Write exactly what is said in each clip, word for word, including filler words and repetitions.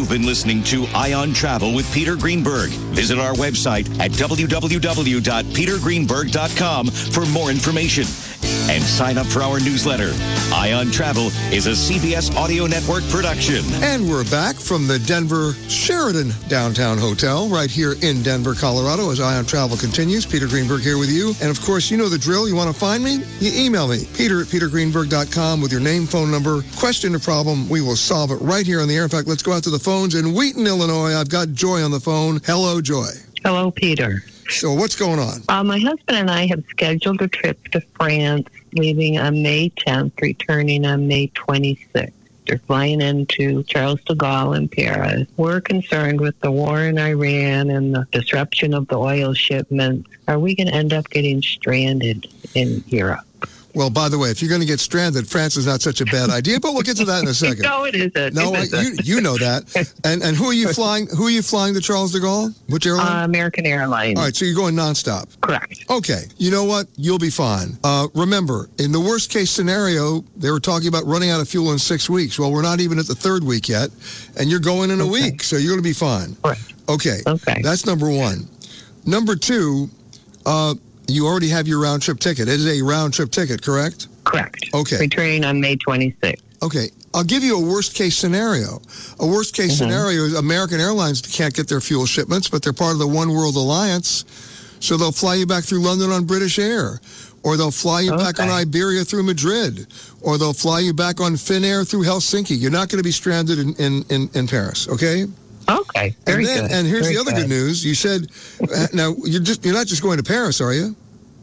You've been listening to Ion Travel with Peter Greenberg. Visit our website at w w w dot peter greenberg dot com for more information. And sign up for our newsletter. Ion Travel is a C B S Audio Network production. And we're back from the Denver Sheraton Downtown Hotel right here in Denver, Colorado as Ion Travel continues. Peter Greenberg here with you. And of course, you know the drill. You want to find me? You email me, peter at peter greenberg dot com with your name, phone number, question or problem. We will solve it right here on the air. In fact, let's go out to the phones in Wheaton, Illinois. I've got Joy on the phone. Hello, Joy. Hello, Peter. So what's going on? Uh, my husband and I have scheduled a trip to France, leaving on May tenth, returning on May twenty-sixth. They're flying into Charles de Gaulle in Paris. We're concerned with the war in Iran and the disruption of the oil shipments. Are we going to end up getting stranded in Europe? Well, by the way, if you're going to get stranded, France is not such a bad idea, but we'll get to that in a second. No, it isn't. No, it isn't. you you know that. And and who are you flying? Who are you flying to Charles de Gaulle? Which airline? Uh, American Airlines. All right, so you're going nonstop. Correct. Okay. You know what? You'll be fine. Uh, remember, in the worst case scenario, they were talking about running out of fuel in six weeks. Well, we're not even at the third week yet, and you're going in a Okay. week, so you're going to be fine. Right. Okay. Okay. That's number one. Number two, uh, you already have your round trip ticket. It is a round trip ticket, correct? Correct. Okay. Returning on May twenty-sixth. Okay. I'll give you a worst case scenario. A worst case Mm-hmm. scenario is American Airlines can't get their fuel shipments, but they're part of the One World Alliance, so they'll fly you back through London on British Air, or they'll fly you Okay. back on Iberia through Madrid, or they'll fly you back on Finnair through Helsinki. You're not going to be stranded in, in, in, in Paris, okay? Okay. Very and then, good. And here's Very the other good. news. You said, uh, now, you're just you're not just going to Paris, are you?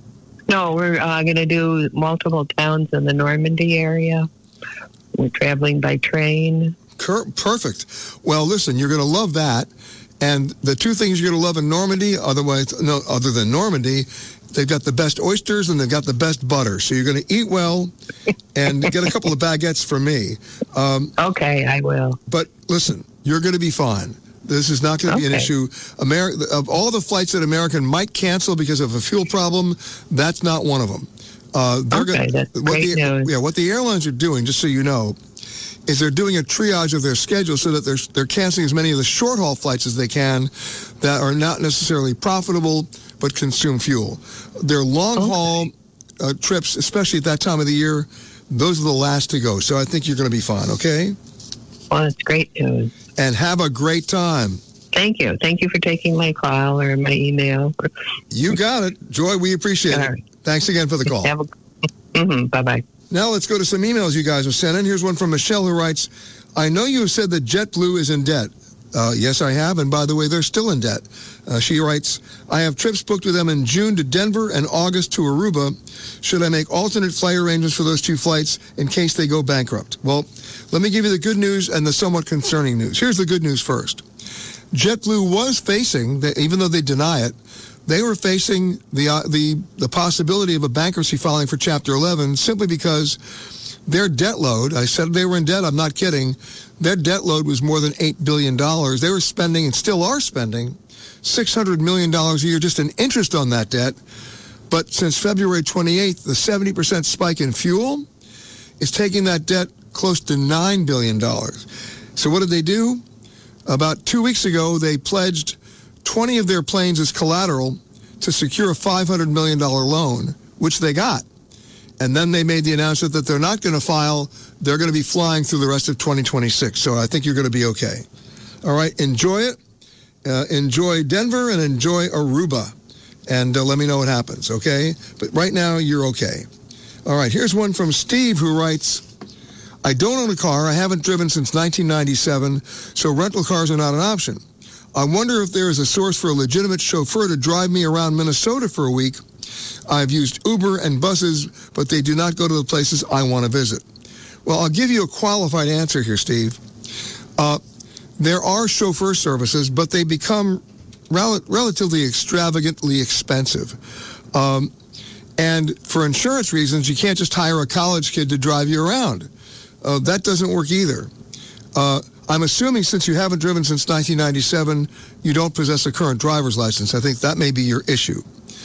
No, we're uh, going to do multiple towns in the Normandy area. We're traveling by train. Cur- perfect. Well, listen, you're going to love that. And the two things you're going to love in Normandy, otherwise, no, other than Normandy, they've got the best oysters and they've got the best butter. So you're going to eat well and get a couple of baguettes from me. Um, Okay, I will. but listen, you're going to be fine. This is not going to be an Okay. issue. Ameri- of all the flights that American might cancel because of a fuel problem, that's not one of them. Uh, they're Okay, gonna, that's what great the, news. Yeah, what the airlines are doing, just so you know, is they're doing a triage of their schedule so that they're they're canceling as many of the short haul flights as they can that are not necessarily profitable but consume fuel. Their long haul uh, trips, especially at that time of the year, those are the last to go. So I think you're going to be fine. Okay. Well, that's great news. And have a great time. Thank you. Thank you for taking my call or my email. You got it. Joy, we appreciate All it. right. Thanks again for the call. Have a, mm-hmm, bye-bye. Now let's go to some emails you guys have sent in. Here's one from Michelle who writes, I know you have said that JetBlue is in debt. Uh, yes, I have. And by the way, they're still in debt. Uh, she writes, I have trips booked with them in June to Denver and August to Aruba. Should I make alternate flight arrangements for those two flights in case they go bankrupt? Well, let me give you the good news and the somewhat concerning news. Here's the good news first. JetBlue was facing, the, even though they deny it, they were facing the uh, the the possibility of a bankruptcy filing for Chapter eleven simply because their debt load, I said they were in debt, I'm not kidding, their debt load was more than eight billion dollars. They were spending, and still are spending, six hundred million dollars a year just in interest on that debt. But since February twenty-eighth, the seventy percent spike in fuel is taking that debt close to nine billion dollars. So what did they do? About two weeks ago, they pledged twenty of their planes as collateral to secure a five hundred million dollars loan, which they got. And then they made the announcement that they're not going to file. They're going to be flying through the rest of twenty twenty-six. So I think you're going to be okay. All right, enjoy it. Uh, enjoy Denver and enjoy Aruba. And uh, let me know what happens, okay? But right now, you're okay. All right, here's one from Steve who writes, I don't own a car. I haven't driven since nineteen ninety-seven, so rental cars are not an option. I wonder if there is a source for a legitimate chauffeur to drive me around Minnesota for a week. I've used Uber and buses, but they do not go to the places I want to visit. Well, I'll give you a qualified answer here, Steve. Uh, there are chauffeur services, but they become rel- relatively extravagantly expensive. Um, and for insurance reasons, you can't just hire a college kid to drive you around. Uh, that doesn't work either. Uh, I'm assuming since you haven't driven since nineteen ninety-seven, you don't possess a current driver's license. I think that may be your issue.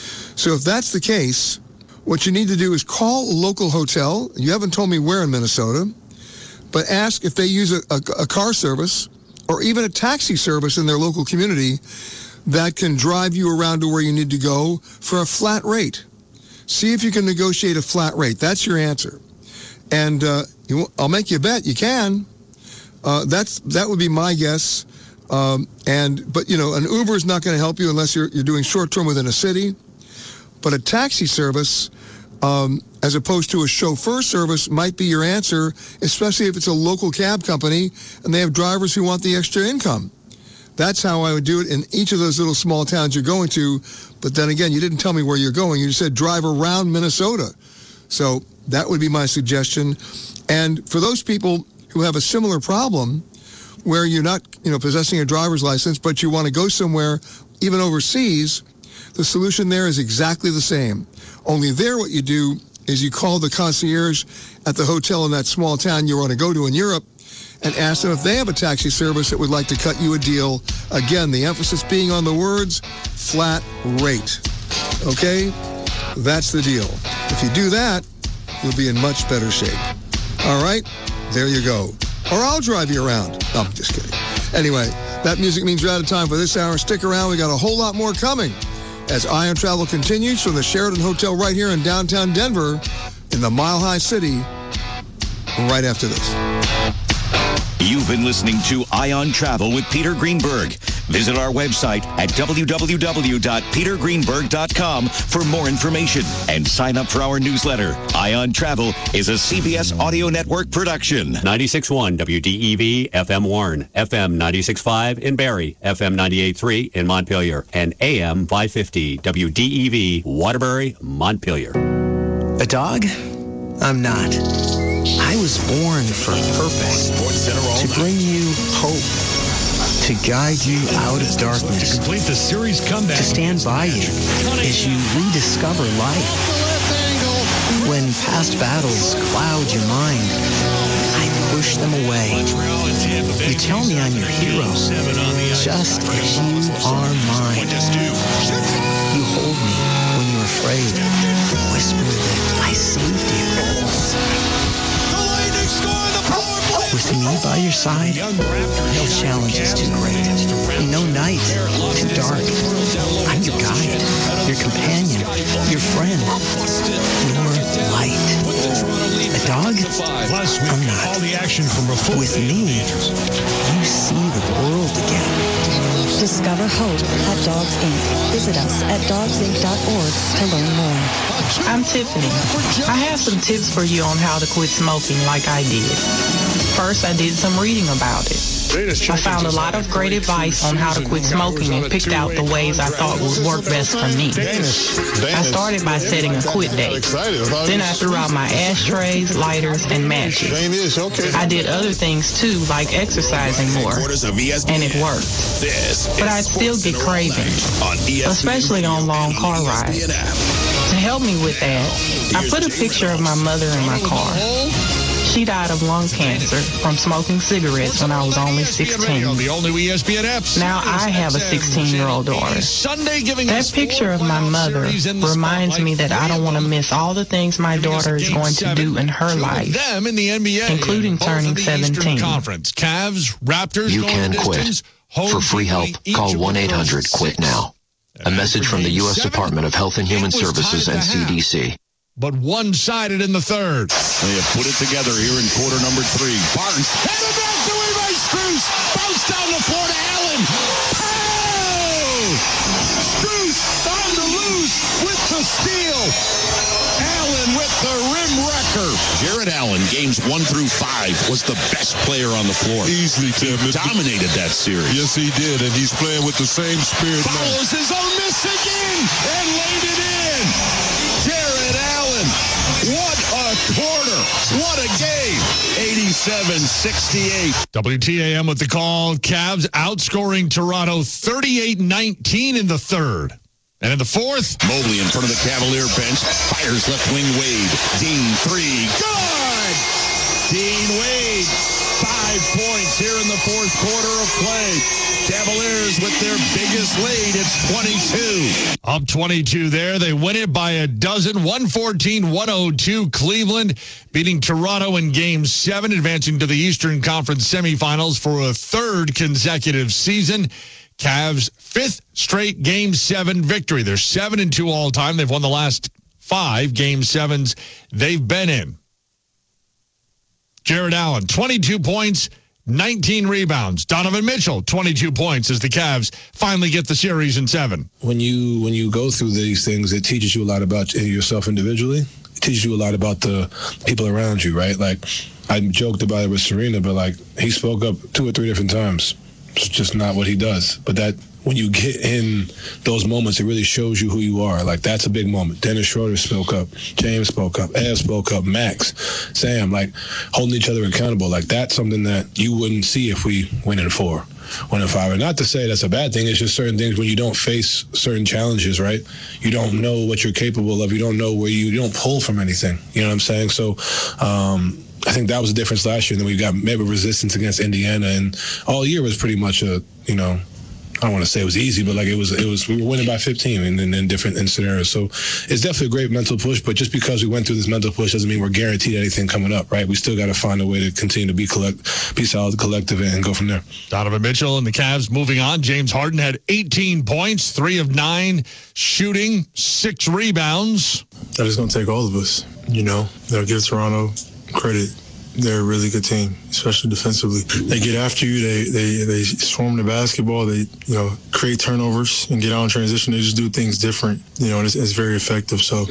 So if that's the case, what you need to do is call a local hotel. You haven't told me where in Minnesota, but ask if they use a, a, a car service or even a taxi service in their local community that can drive you around to where you need to go for a flat rate. See if you can negotiate a flat rate. That's your answer. And uh, you, I'll make you a bet you can. Uh, that's that would be my guess. Um, and but you know, an Uber is not going to help you unless you're you're doing short term within a city. But a taxi service, um, as opposed to a chauffeur service, might be your answer, especially if it's a local cab company and they have drivers who want the extra income. That's how I would do it in each of those little small towns you're going to. But then again, you didn't tell me where you're going. You just said drive around Minnesota. So that would be my suggestion. And for those people who have a similar problem where you're not, you know, possessing a driver's license, but you want to go somewhere, even overseas, the solution there is exactly the same. Only there what you do is you call the concierge at the hotel in that small town you want to go to in Europe and ask them if they have a taxi service that would like to cut you a deal. Again, the emphasis being on the words, flat rate. Okay? That's the deal. If you do that, you'll be in much better shape. All right? There you go. Or I'll drive you around. No, I'm just kidding. Anyway, that music means we're out of time for this hour. Stick around. We got a whole lot more coming as Eye on Travel continues from the Sheraton Hotel right here in downtown Denver in the Mile High City right after this. You've been listening to Eye on Travel with Peter Greenberg. Visit our website at w w w dot peter greenberg dot com for more information and sign up for our newsletter. Eye on Travel is a C B S Audio Network production. ninety-six point one W D E V F M Warren, F M ninety-six point five in Barrie, F M ninety-eight point three in Montpelier, and A M five fifty W D E V Waterbury, Montpelier. A dog? I'm not. I was born for a purpose, to bring you hope, to guide you out of darkness, to complete the series comeback, to stand by you as you rediscover life. When past battles cloud your mind, I push them away. You tell me I'm your hero, just as you are mine. You hold me when you're afraid, whisper that I saved you. With me by your side, no challenge is too great. No night too dark. I'm your guide, your companion, your friend, your light. A dog? I'm not. With me, you see the world again. Discover hope at Dogs Incorporated. Visit us at dogs inc dot org to learn more. I'm Tiffany. I have some tips for you on how to quit smoking like I did. First, I did some reading about it. I found a lot of great advice on how to quit smoking and picked out the ways I thought would work best for me. I started by setting a quit date. Then I threw out my ashtrays, lighters, and matches. I did other things too, like exercising more, and it worked. But I'd still get cravings, especially on long car rides. To help me with that, I put a picture of my mother in my car. She died of lung cancer from smoking cigarettes when I was only sixteen. Now I have a sixteen-year-old daughter. That picture of my mother reminds me that I don't want to miss all the things my daughter is going to do in her life, including turning seventeen. You can quit. For free help, call one eight hundred quit now. A message from the U S Department of Health and Human Services and C D C. But one-sided in the third. They have put it together here in quarter number three. Barnes headed back to win by Strus. Bounce down the floor to Allen. Oh! Strus on the loose with the steal. Allen with the rim wrecker. Jared Allen, games one through five, was the best player on the floor. Easily, Tim. He dominated that series. Yes, he did, and he's playing with the same spirit now. Follows his own miss again and laid it in. Jared Allen, what a quarter. What a game. eighty-seven sixty-eight. W T A M with the call. Cavs outscoring Toronto thirty-eight nineteen in the third. And in the fourth, Mobley in front of the Cavalier bench. Fires left wing Wade. Dean three. Good! Dean Wade Five points here in the fourth quarter of play. Cavaliers with their biggest lead. It's twenty-two. Up twenty-two there. They win it by a dozen. one fourteen one oh two Cleveland beating Toronto in game seven, advancing to the Eastern Conference semifinals for a third consecutive season. Cavs' fifth straight game seven victory. They're seven and two all time. They've won the last five game sevens they've been in. Jared Allen, twenty-two points, nineteen rebounds. Donovan Mitchell, twenty-two points as the Cavs finally get the series in seven. When you when you go through these things, it teaches you a lot about yourself individually. It teaches you a lot about the people around you, right? Like, I joked about it with Serena, but, like, he spoke up two or three different times. It's just not what he does. But that, when you get in those moments, it really shows you who you are. Like, that's a big moment. Dennis Schroeder spoke up. James spoke up. Ev spoke up. Max, Sam, like, holding each other accountable. Like, that's something that you wouldn't see if we win in four, win in five. And not to say that's a bad thing. It's just certain things when you don't face certain challenges, right? You don't know what you're capable of. You don't know where you, you don't pull from anything. You know what I'm saying? So, um, I think that was the difference last year. And then we got maybe resistance against Indiana, and all year was pretty much a, you know, I don't want to say it was easy, but like it was, it was, we were winning by fifteen and then in different in scenarios. So it's definitely a great mental push, but just because we went through this mental push doesn't mean we're guaranteed anything coming up, right? We still got to find a way to continue to be collect, be solid, collective, and go from there. Donovan Mitchell and the Cavs moving on. James Harden had eighteen points, three of nine shooting, six rebounds. That is going to take all of us, you know. They'll give Toronto credit. They're a really good team, especially defensively. They get after you. They they they swarm the basketball. They you know create turnovers and get out in transition. They just do things different, you know, and it's, it's very effective. So,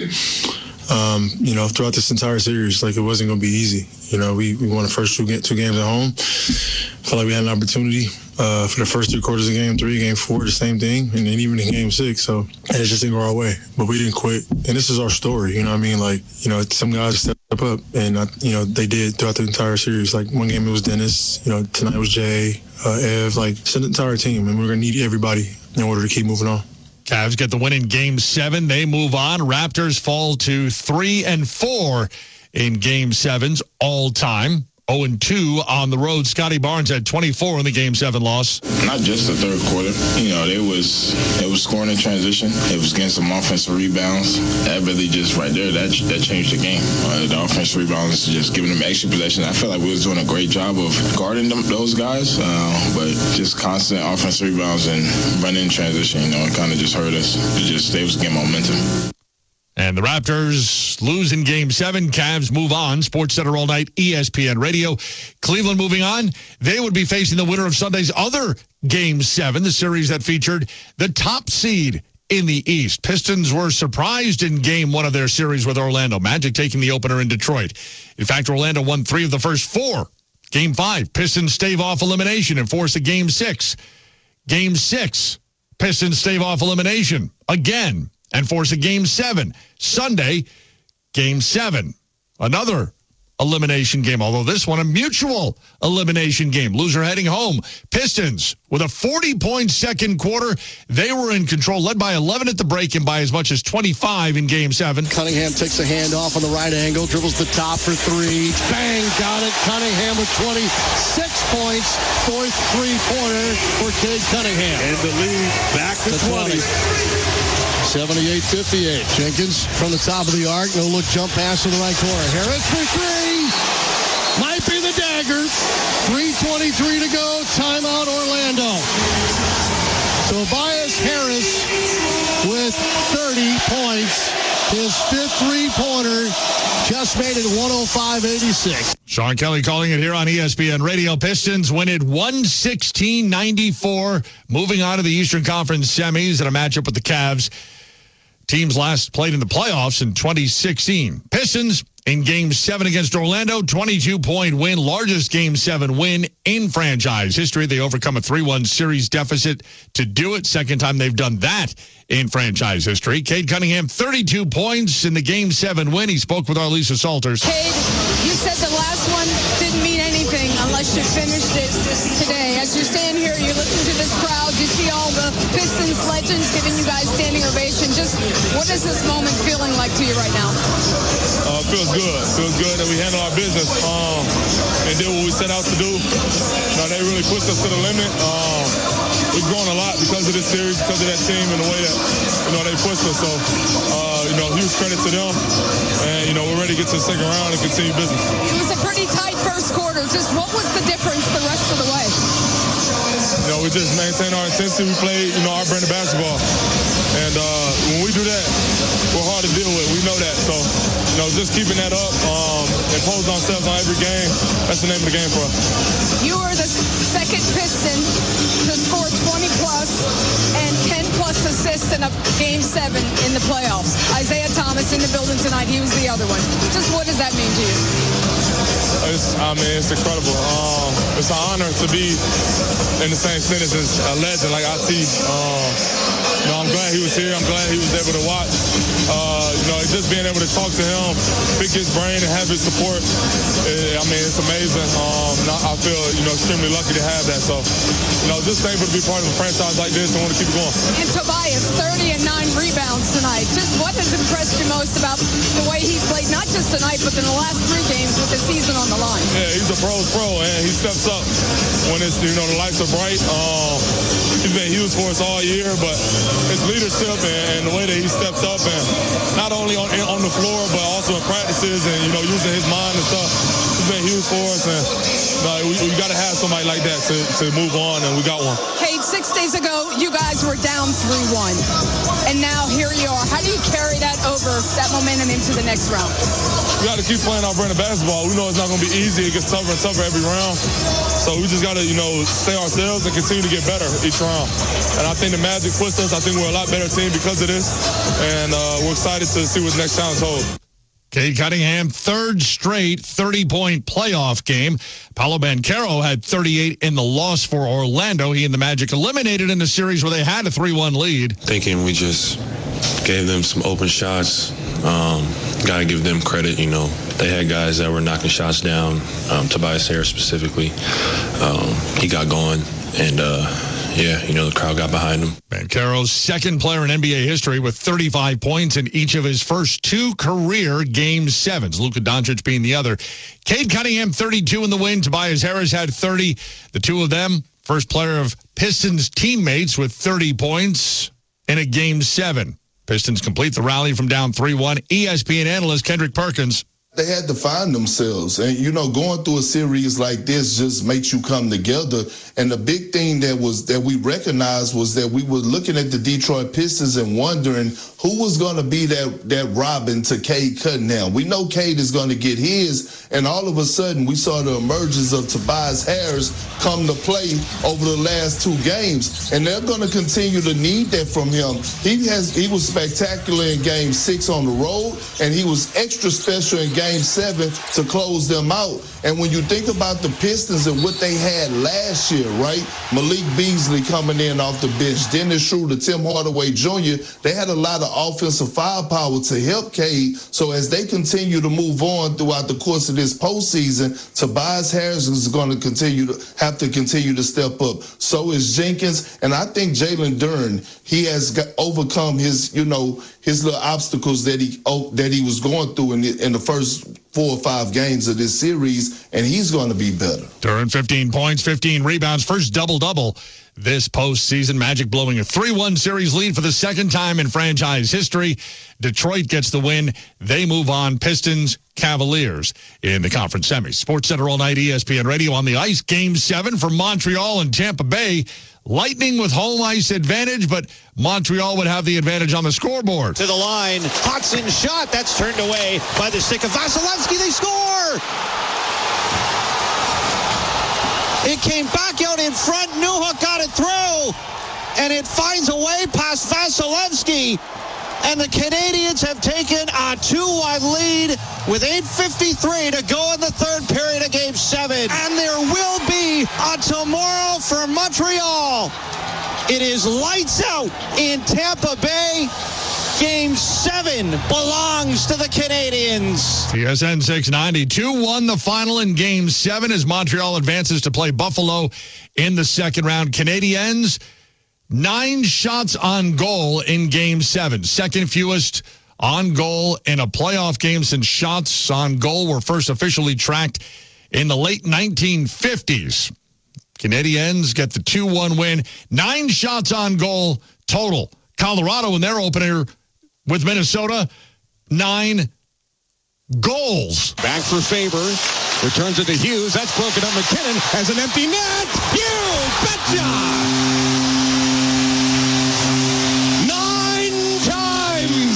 um, you know, throughout this entire series, like it wasn't going to be easy. You know, we, we won the first two, two games at home. Felt like we had an opportunity uh, for the first three quarters of game three, game four, the same thing, and then even in game six. So and it just didn't go our way, but we didn't quit. And this is our story. You know what I mean? Like, you know, some guys step up, and uh, you know they did throughout the entire series. Like one game it was Dennis. You know, tonight it was Jay, uh, Ev. Like it's an entire team, and we're gonna need everybody in order to keep moving on. Cavs get the win in game seven. They move on. Raptors fall to three and four in game sevens all time. oh and two on the road. Scotty Barnes had twenty-four in the game seven loss. Not just the third quarter. You know, it was it was scoring in transition. It was getting some offensive rebounds. That really just right there, that that changed the game. Uh, the offensive rebounds, just giving them extra possession. I feel like we was doing a great job of guarding them, those guys, uh, but just constant offensive rebounds and running in transition, you know, it kind of just hurt us. It just, they was getting momentum. And the Raptors lose in game seven. Cavs move on. Sports Center all night, E S P N Radio. Cleveland moving on. They would be facing the winner of Sunday's other game seven, the series that featured the top seed in the East. Pistons were surprised in game one of their series with Orlando. Magic taking the opener in Detroit. In fact, Orlando won three of the first four. Game five, Pistons stave off elimination and force a game six. Game six, Pistons stave off elimination again and force a game seven. Sunday, game seven. Another elimination game, although this one a mutual elimination game. Loser heading home. Pistons with a forty-point second quarter. They were in control, led by eleven at the break and by as much as twenty-five in game seven. Cunningham takes a handoff on the right angle, dribbles the top for three. Bang, got it. Cunningham with twenty-six points. Fourth three-pointer for Cade Cunningham. And the lead back to twenty. seventy-eight fifty-eight. Jenkins from the top of the arc. No look jump pass to the right corner. Harris for three. Might be the dagger. three twenty-three to go. Timeout Orlando. Tobias Harris with thirty points. His fifth three-pointer just made it one oh five eighty-six. Sean Kelly calling it here on E S P N Radio. Pistons win it one sixteen ninety-four. Moving on to the Eastern Conference semis in a matchup with the Cavs. Teams last played in the playoffs in twenty sixteen. Pistons in game seven against Orlando, twenty-two point win, largest game seven win in franchise history. They overcome a three one series deficit to do it. Second time they've done that in franchise history. Cade Cunningham, thirty-two points in the game seven win. He spoke with our Lisa Salters. Cade, you said the last one didn't mean anything unless you finished it today. As you stand here, you listen to this crowd, you see all the Pistons legends giving you guys standing ovation. Just What is this moment feeling like to you right now? Uh, feels good. Feels good that we handle our business um, and did what we set out to do. You know, they really pushed us to the limit. Um, we've grown a lot because of this series, because of that team and the way that, you know, they pushed us. So, uh, you know, huge credit to them. And, you know, we're ready to get to the second round and continue business. It was a pretty tight first quarter. Just what was the difference the rest of the way? You know, we just maintain our intensity. We play, you know, our brand of basketball. And uh, when we do that, we're hard to deal with. We know that. So, you know, just keeping that up, um, imposing ourselves on every game, that's the name of the game for us. You are the second Piston to score twenty plus and ten plus assists in a game seven in the playoffs. Isaiah Thomas in the building tonight. He was the other one. Just what does that mean to you? It's, I mean, it's incredible. Um, it's an honor to be in the same sentence as a legend like I T. Um, you know, I'm glad he was here. I'm glad he was able to watch. Uh, you know, just being able to talk to him, pick his brain, and have his support. It, I mean, it's amazing. Um, I feel, you know, extremely lucky to have that. So, you know, just thankful to be part of a franchise like this and want to keep it going. And Tobias, thirty and nine rebounds tonight. Just what has impressed you most about the way he's played, not just tonight, but in the last three games with the season on the line? Yeah, he's a pro's pro, and he steps up when it's, you know, the lights are bright. Um, he's been huge for us all year, but his leadership and, and the way that he steps up, and not only on on the floor, but also in practices and, you know, using his mind and stuff, he's been huge for us. And you know, we, we got to have somebody like that to, to move on, and we got one. Cade, six days ago, you guys were down three one, and now here you are. How do you carry that over, that momentum into the next round? We got to keep playing our brand of basketball. We know it's not going to be easy. It gets tougher and tougher every round. So we just got to, you know, stay ourselves and continue to get better each round. And I think the Magic pushed us. I think we're a lot better team because of this. And uh, we're excited to see what the next challenge holds. Cade Cunningham, third straight thirty-point playoff game. Paolo Banchero had thirty-eight in the loss for Orlando. He and the Magic eliminated in the series where they had a three one lead. Thinking we just gave them some open shots. Um, got to give them credit, you know. They had guys that were knocking shots down, um, Tobias Harris specifically. Um, he got going, and, uh, yeah, you know, the crowd got behind him. Banchero's second player in N B A history with thirty-five points in each of his first two career Game sevens, Luka Doncic being the other. Cade Cunningham, thirty-two in the win. Tobias Harris had thirty. The two of them, first player of Pistons teammates with thirty points in a Game seven. Pistons complete the rally from down three one. E S P N analyst Kendrick Perkins. They had to find themselves. And, you know, going through a series like this just makes you come together. And the big thing that was that we recognized was that we were looking at the Detroit Pistons and wondering who was going to be that, that Robin to Cade Cunningham. We know Cade is going to get his. And all of a sudden, we saw the emergence of Tobias Harris come to play over the last two games. And they're going to continue to need that from him. He has he was spectacular in game six on the road, and he was extra special in game seven to close them out. And when you think about the Pistons and what they had last year, right? Malik Beasley coming in off the bench, Dennis Schroeder, Tim Hardaway Junior, they had a lot of offensive firepower to help Cade. So as they continue to move on throughout the course of this postseason, Tobias Harris is going to continue to have to continue to step up. So is Jenkins. And I think Jalen Duren, he has got, overcome his, you know, his little obstacles that he oh, that he was going through in the, in the first four or five games of this series, and he's going to be better. Duren, fifteen points, fifteen rebounds, first double-double this postseason. Magic blowing a three one series lead for the second time in franchise history. Detroit gets the win. They move on. Pistons, Cavaliers in the conference semis. Sports Center all night, E S P N Radio on the ice. Game seven for Montreal and Tampa Bay. Lightning with home ice advantage, but Montreal would have the advantage on the scoreboard. To the line, Hudson shot. That's turned away by the stick of Vasilevsky. They score! It came back out in front. Newhook got it through, and it finds a way past Vasilevsky. And the Canadians have taken a two one lead with eight fifty-three to go in the third period of Game seven. And there will be a tomorrow for Montreal. It is lights out in Tampa Bay. Game seven belongs to the Canadians. T S N six ninety, two one the final in Game seven as Montreal advances to play Buffalo in the second round. Canadiens, Nine shots on goal in Game seven. Second fewest on goal in a playoff game since shots on goal were first officially tracked in the late nineteen fifties. Canadiens get the two one win. Nine shots on goal total. Colorado in their opener with Minnesota, nine goals. Back for Faber. Returns it to Hughes. That's broken up. McKinnon has an empty net. You betcha! Nine times!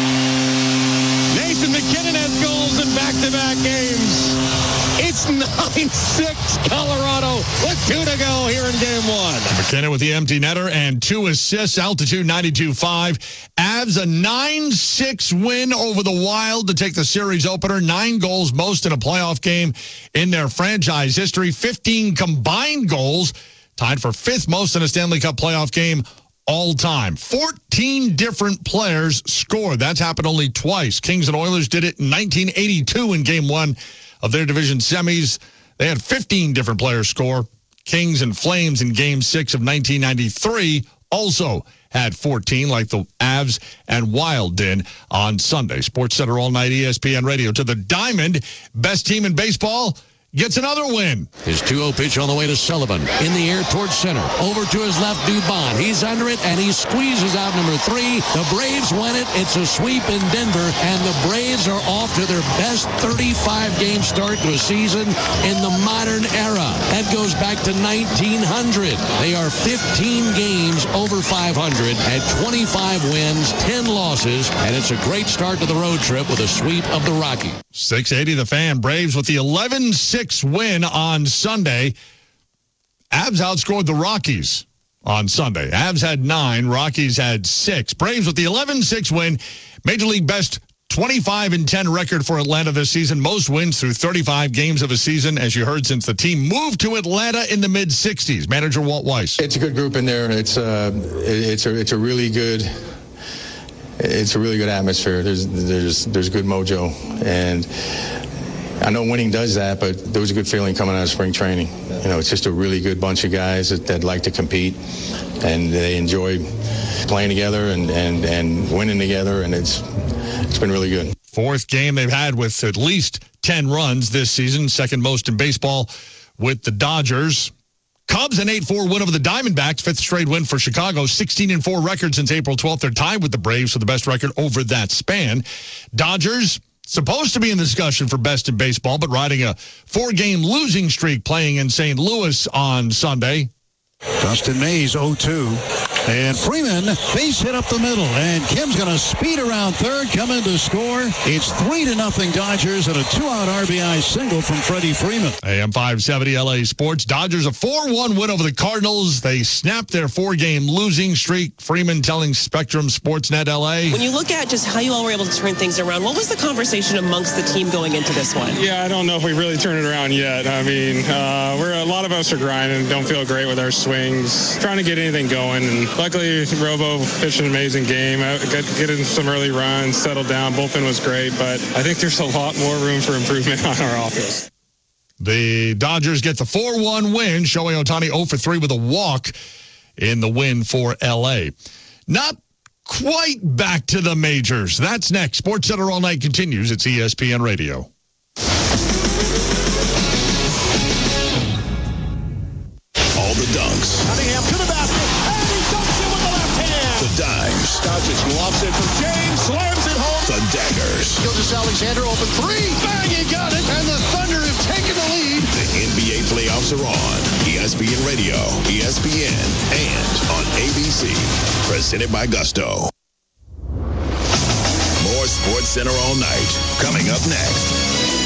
Nathan McKinnon has goals in back-to-back games. It's nine six Colorado with two to go here in game one. McKinnon with the empty netter and two assists. Altitude ninety-two point five. Avs a nine six win over the Wild to take the series opener. Nine goals, most in a playoff game in their franchise history. fifteen combined goals, tied for fifth most in a Stanley Cup playoff game all time. fourteen different players scored. That's happened only twice. Kings and Oilers did it in nineteen eighty-two in game one of their division semis. They had fifteen different players score. Kings and Flames in game six of nineteen ninety-three also had fourteen, like the Avs and Wild did on Sunday. SportsCenter All Night, E S P N Radio. To the Diamond, best team in baseball gets another win. His two oh pitch on the way to Sullivan. In the air towards center. Over to his left, Dubon. He's under it, and he squeezes out number three. The Braves win it. It's a sweep in Denver, and the Braves are off to their best thirty-five game start to a season in the modern era. That goes back to nineteen hundred. They are fifteen games over five hundred, had twenty-five wins, ten losses, and it's a great start to the road trip with a sweep of the Rockies. six eighty The Fan. Braves with the eleven six win on Sunday. Avs outscored the Rockies on Sunday. Avs had nine. Rockies had six. Braves with the eleven six win. Major League best twenty-five and ten record for Atlanta this season. Most wins through thirty-five games of a season, as you heard, since the team moved to Atlanta in the mid sixties. Manager Walt Weiss. It's a good group in there. It's uh, it's a it's a really good it's a really good atmosphere. There's there's there's good mojo, and I know winning does that, but there was a good feeling coming out of spring training. You know, it's just a really good bunch of guys that, that like to compete, and they enjoy playing together and, and, and winning together, and it's it's been really good. Fourth game they've had with at least ten runs this season, second most in baseball with the Dodgers. Cubs an eight four win over the Diamondbacks, fifth straight win for Chicago, sixteen and four record since April twelfth. They're tied with the Braves for the best record over that span. Dodgers supposed to be in the discussion for best in baseball, but riding a four-game losing streak playing in Saint Louis on Sunday. Dustin Mays oh two. And Freeman, base hit up the middle. And Kim's going to speed around third, come in to score. It's three to nothing Dodgers and a two-out R B I single from Freddie Freeman. A M five seventy L A Sports. Dodgers a four one win over the Cardinals. They snapped their four-game losing streak. Freeman telling Spectrum Sportsnet L A. When you look at just how you all were able to turn things around, what was the conversation amongst the team going into this one? Yeah, I don't know if we really turned it around yet. I mean, uh, we're a lot of us are grinding, don't feel great with our swings, trying to get anything going, and luckily, Robo pitched an amazing game. Got getting some early runs, settled down. Bullpen was great, but I think there's a lot more room for improvement on our offense. The Dodgers get the four one win. Shohei Ohtani oh for three with a walk in the win for L A. Not quite back to the majors. That's next. SportsCenter All Night continues. It's E S P N Radio. All the dunks. Cunningham to the basket. The dimes. Doncic lofts it for James, slams it home. The daggers. Gilgeous Alexander open three. Bang, he got it. And the Thunder have taken the lead. The N B A playoffs are on. E S P N Radio, E S P N, and on A B C. Presented by Gusto. More SportsCenter All Night. Coming up next.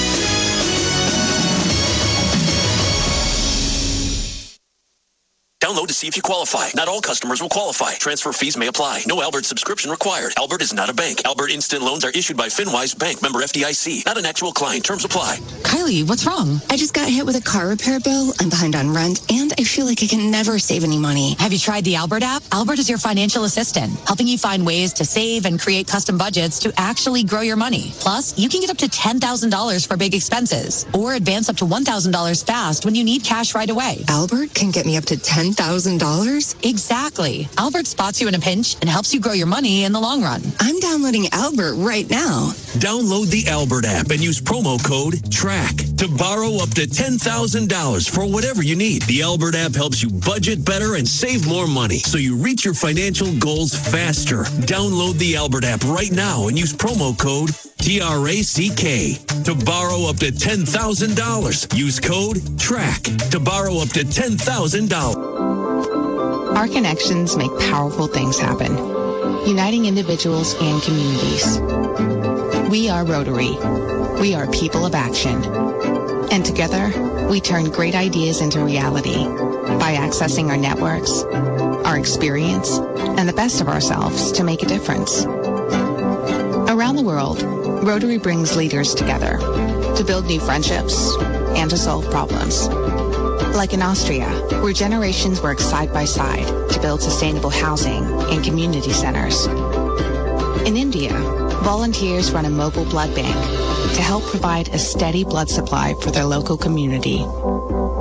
Download to see if you qualify. Not all customers will qualify. Transfer fees may apply. No Albert subscription required. Albert is not a bank. Albert Instant Loans are issued by FinWise Bank, member F D I C. Not an actual client. Terms apply. Kylie, what's wrong? I just got hit with a car repair bill. I'm behind on rent, and I feel like I can never save any money. Have you tried the Albert app? Albert is your financial assistant, helping you find ways to save and create custom budgets to actually grow your money. Plus, you can get up to ten thousand dollars for big expenses, or advance up to one thousand dollars fast when you need cash right away. Albert can get me up to ten thousand thousand dollars? Exactly. Albert spots you in a pinch and helps you grow your money in the long run. I'm downloading Albert right now. Download the Albert app and use promo code TRACK to borrow up to ten thousand dollars for whatever you need. The Albert app helps you budget better and save more money so you reach your financial goals faster. Download the Albert app right now and use promo code T R A C K to borrow up to ten thousand dollars. Use code TRACK to borrow up to ten thousand dollars. Our connections make powerful things happen, uniting individuals and communities. We are Rotary. We are people of action. And together, we turn great ideas into reality by accessing our networks, our experience, and the best of ourselves to make a difference. Around the world, Rotary brings leaders together to build new friendships and to solve problems. Like in Austria, where generations work side by side to build sustainable housing and community centers. In India, volunteers run a mobile blood bank to help provide a steady blood supply for their local community.